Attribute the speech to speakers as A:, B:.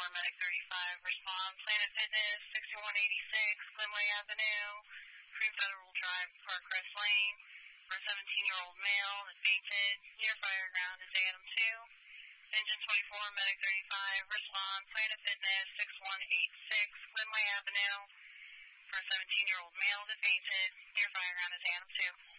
A: Medic 35, respond. Planet Fitness, 6186, Glenway Avenue, Free Federal Drive, Parkcrest Lane, for a 17-year-old male that fainted near Fireground is Adam 2. Engine 24, Medic 35, respond. Planet Fitness, 6186, Glenway Avenue, for a 17-year-old male that fainted near Fireground is Adam 2.